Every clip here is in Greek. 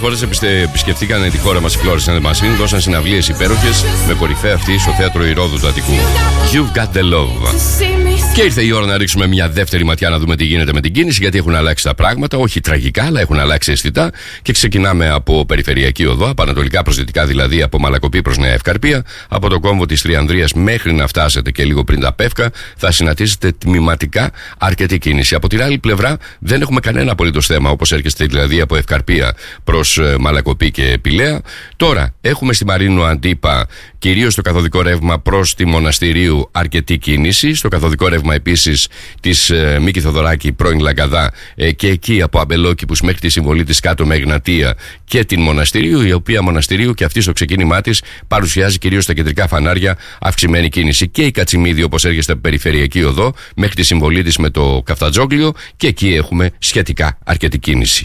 φορές επισκεφτήκαν τη χώρα μας οι Florence and the Machine, δώσαν συναυλίες υπέροχες με κορυφαία αυτή στο θέατρο Ηρώδου του Αττικού. You've got the love. Και ήρθε η ώρα να ρίξουμε μια δεύτερη ματιά να δούμε τι γίνεται με την κίνηση, γιατί έχουν αλλάξει τα πράγματα, όχι τραγικά, αλλά έχουν αλλάξει αισθητά. Και ξεκινάμε από Περιφερειακή Οδό, από ανατολικά προς δυτικά, δηλαδή από Μαλακοπή προς Νέα Ευκαρπία, από το κόμβο της Τριανδρίας μέχρι να φτάσετε και λίγο πριν τα Πεύκα, θα συναντήσετε τμηματικά αρκετή κίνηση. Από την άλλη πλευρά δεν έχουμε κανένα απολύτως θέμα, όπως έρχεστε δηλαδή από Ευκαρπία προς Μαλακοπή και Πηλαία. Τώρα έχουμε στη Μαρίνου Αντίπα κυρίως το καθοδικό ρεύμα προς τη Μοναστηρίου αρκετή κίνηση. Στο καθοδικό ρεύμα επίσης της Μίκη Θοδωράκη πρώην Λαγκαδά και εκεί από Αμπελόκηπους μέχρι τη συμβολή της κάτω με Εγνατία και την Μοναστηρίου, η οποία Μοναστηρίου και αυτή στο ξεκίνημά της παρουσιάζει κυρίως στα κεντρικά φανάρια αυξημένη κίνηση. Και η Κατσιμίδη, όπως έρχεστε από Περιφερειακή Οδό μέχρι τη συμβολή της με το Καφτατζόγλιο, και εκεί έχουμε σχετικά αρκετή κίνηση.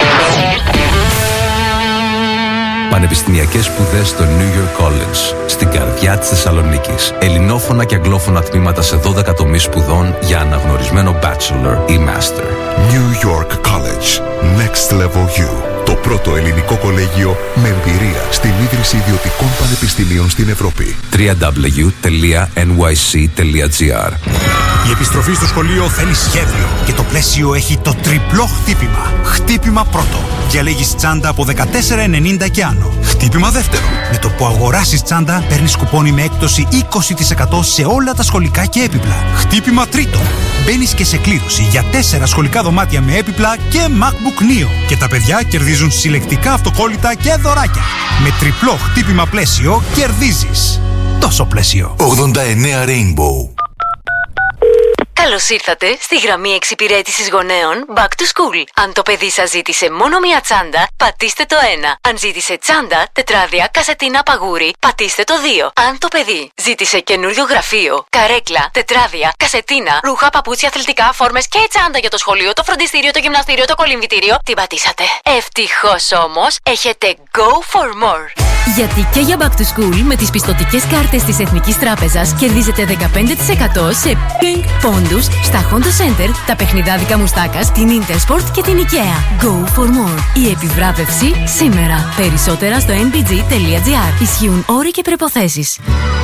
Πανεπιστημιακές σπουδές στο New York College, στην καρδιά της Θεσσαλονίκης. Ελληνόφωνα και αγγλόφωνα τμήματα σε 12 τομείς σπουδών για αναγνωρισμένο bachelor ή master. New York College. Next Level You. Το πρώτο ελληνικό κολέγιο με εμπειρία στην ίδρυση ιδιωτικών πανεπιστημίων στην Ευρώπη. www.nyc.gr. Η επιστροφή στο σχολείο θέλει σχέδιο και το πλαίσιο έχει το τριπλό χτύπημα. Χτύπημα πρώτο. Διαλέγεις τσάντα από 14,90 και άνω. Χτύπημα δεύτερο. Με το που αγοράσεις τσάντα παίρνεις κουπόνι με έκπτωση 20% σε όλα τα σχολικά και έπιπλα. Χτύπημα τρίτο. Μπαίνεις και σε κλήρωση για 4 σχολικά δωμάτια με έπιπλα και MacBook Neo. Και τα παιδιά κερδίζουν συλλεκτικά αυτοκόλλητα και δωράκια. Με τριπλό χτύπημα πλαίσιο κερδίζεις. Τόσο πλαίσιο. 89 Rainbow. Καλώς ήρθατε στη γραμμή εξυπηρέτησης γονέων Back to School. Αν το παιδί σας ζήτησε μόνο μία τσάντα, πατήστε το 1. Αν ζήτησε τσάντα, τετράδια, κασετίνα, παγούρι, πατήστε το 2. Αν το παιδί ζήτησε καινούριο γραφείο, καρέκλα, τετράδια, κασετίνα, ρούχα, παπούτσια, αθλητικά, φόρμες και τσάντα για το σχολείο, το φροντιστήριο, το γυμναστήριο, το κολυμβητήριο, την πατήσατε. Ευτυχώς όμως, έχετε Go for More. Γιατί και για Back to School με τις πιστωτικές κάρτες της Εθνικής Τράπεζας κερδίζετε 15% σε Pink πόντους στα Honda Center, τα παιχνιδάδικα Μουστάκας, την Intersport και την IKEA. Go for more. Η επιβράβευση σήμερα. Περισσότερα στο nbg.gr. Ισχύουν όροι και προϋποθέσεις.